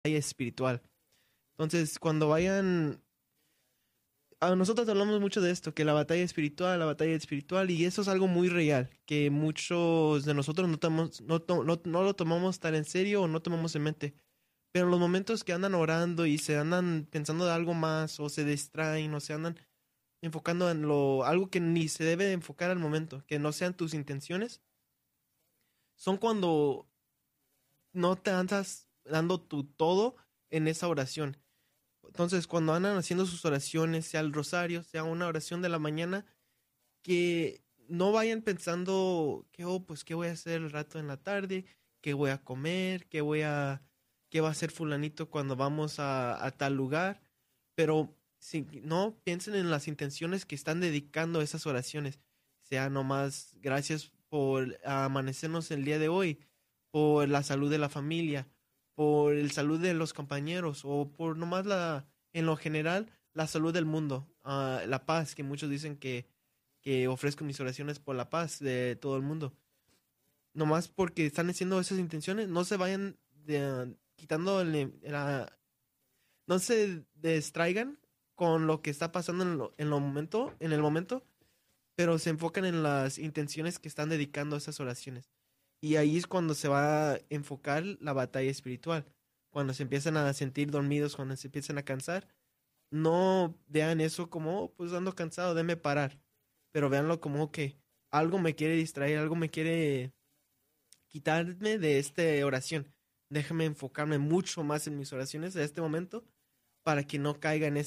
espiritual. Entonces, cuando vayan, nosotros hablamos mucho de esto, que la batalla espiritual, y eso es algo muy real, que muchos de nosotros no lo tomamos tan en serio o no tomamos en mente. Pero en los momentos que andan orando y se andan pensando de algo más, o se distraen, o se andan enfocando en algo que ni se debe de enfocar al momento, que no sean tus intenciones, son cuando no te andas dando tu todo en esa oración. Entonces, cuando andan haciendo sus oraciones, sea el rosario, sea una oración de la mañana, que no vayan pensando que, oh, pues, ¿qué voy a hacer el rato en la tarde? ¿Qué voy a comer? ¿Qué va a hacer fulanito cuando vamos a tal lugar? Pero si no piensen en las intenciones que están dedicando a esas oraciones. Sea nomás gracias por amanecernos el día de hoy, por la salud de la familia, por el salud de los compañeros, o por nomás en lo general, la salud del mundo, la paz, que muchos dicen que ofrezco mis oraciones por la paz de todo el mundo. Nomás porque están haciendo esas intenciones, no se vayan quitando no se distraigan con lo que está pasando en el momento, pero se enfocan en las intenciones que están dedicando a esas oraciones. Y ahí es cuando se va a enfocar la batalla espiritual. Cuando se empiezan a sentir dormidos, cuando se empiezan a cansar, no vean eso como, "Oh, pues ando cansado, déme parar". Pero véanlo como que algo me quiere distraer, algo me quiere quitarme de esta oración. Déjame enfocarme mucho más en mis oraciones en este momento para que no caiga en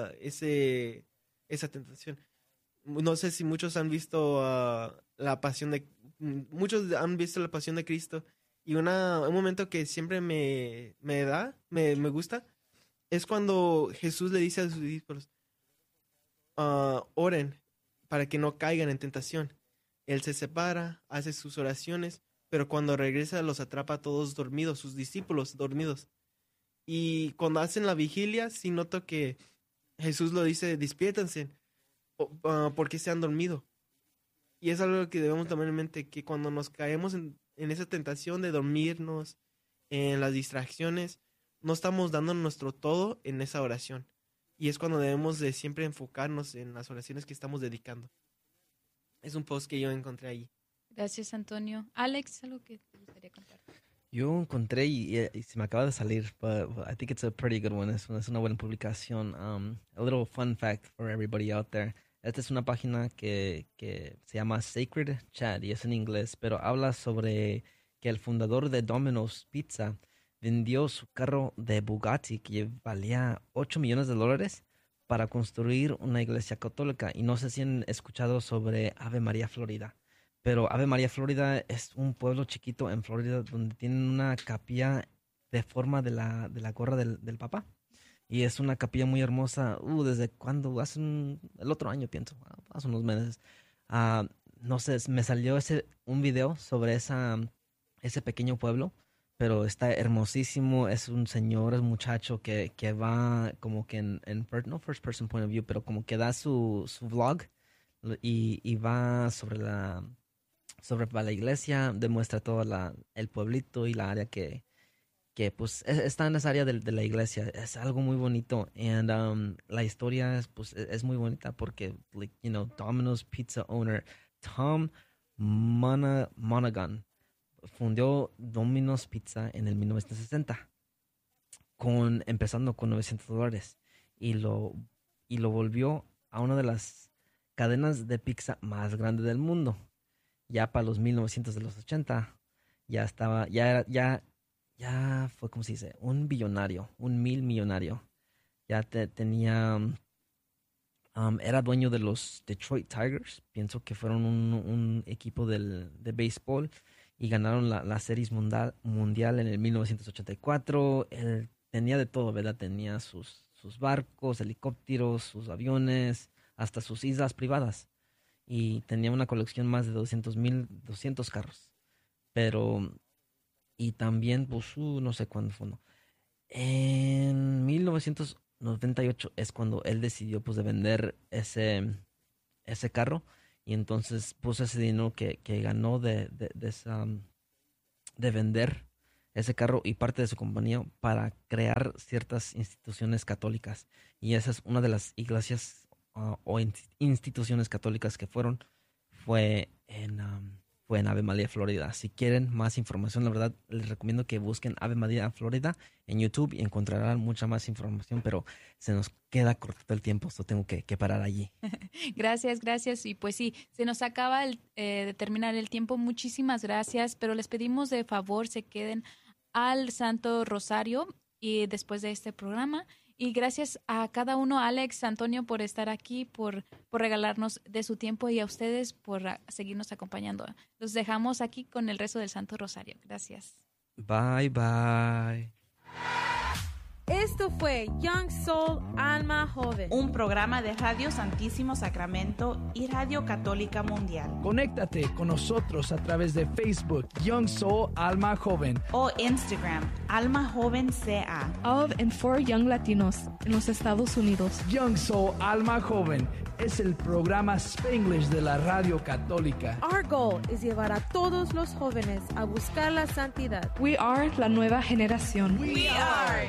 esa tentación. No sé si muchos han visto muchos han visto la pasión de Cristo, y un momento que siempre me gusta, es cuando Jesús le dice a sus discípulos, oren para que no caigan en tentación. Él se separa, hace sus oraciones, pero cuando regresa los atrapa a todos dormidos, sus discípulos dormidos. Y cuando hacen la vigilia, sí noto que Jesús lo dice, despiértense, porque se han dormido. Y es algo que debemos tomar en mente, que cuando nos caemos en esa tentación de dormirnos, en las distracciones, no estamos dando nuestro todo en esa oración. Y es cuando debemos de siempre enfocarnos en las oraciones que estamos dedicando. Es un post que yo encontré ahí. Gracias, Antonio. Alex, ¿algo que te gustaría contar? Yo encontré y se me acaba de salir, but I think it's a pretty good one. Es una buena publicación. A little fun fact for everybody out there. Esta es una página que se llama Sacred Chat y es en inglés, pero habla sobre que el fundador de Domino's Pizza vendió su carro de Bugatti que valía $8 millones para construir una iglesia católica. Y no sé si han escuchado sobre Ave María Florida. Pero Ave María Florida es un pueblo chiquito en Florida donde tienen una capilla de forma de la gorra del Papa. Y es una capilla muy hermosa. ¿Desde cuándo? El otro año, pienso. Hace unos meses. Ah, no sé, me salió un video sobre ese pequeño pueblo. Pero está hermosísimo. Es un señor, es un muchacho que va como que no first person point of view, pero como que da su vlog y va sobre para la iglesia, demuestra todo el pueblito y la área que pues está en esa área de la iglesia. Es algo muy bonito. And la historia es muy bonita porque, like, Domino's Pizza owner Tom Monaghan fundó Domino's Pizza en el 1960, empezando con $900 y lo volvió a una de las cadenas de pizza más grandes del mundo. Ya para los 1900 de los 80 ya estaba, ya fue, como se dice, un billonario, un mil millonario. Ya tenía, era dueño de los Detroit Tigers, pienso que fueron un equipo de béisbol y ganaron la Series Mundial en el 1984. Él tenía de todo, ¿verdad? Tenía sus barcos, helicópteros, sus aviones, hasta sus islas privadas y tenía una colección más de 200 carros. Pero, y también, pues, no sé cuándo fue, ¿no? En 1998 es cuando él decidió, pues, de vender ese carro y entonces puso ese dinero que ganó de vender ese carro y parte de su compañía para crear ciertas instituciones católicas. Y esa es una de las iglesias o instituciones católicas que fue en Ave María, Florida. Si quieren más información, la verdad, les recomiendo que busquen Ave María, Florida en YouTube y encontrarán mucha más información, pero se nos queda corto el tiempo, so tengo que parar allí. Gracias. Y pues sí, se nos acaba de terminar el tiempo. Muchísimas gracias, pero les pedimos de favor se queden al Santo Rosario y después de este programa. Y gracias a cada uno, Alex, Antonio, por estar aquí, por regalarnos de su tiempo y a ustedes por seguirnos acompañando. Los dejamos aquí con el resto del Santo Rosario. Gracias. Bye, bye. Esto fue Young Soul Alma Joven, un programa de Radio Santísimo Sacramento y Radio Católica Mundial. Conéctate con nosotros a través de Facebook Young Soul Alma Joven o Instagram Alma Joven CA. Of and for Young Latinos en los Estados Unidos. Young Soul Alma Joven es el programa Spanglish de la Radio Católica. Our goal es llevar a todos los jóvenes a buscar la santidad. We are la nueva generación. We are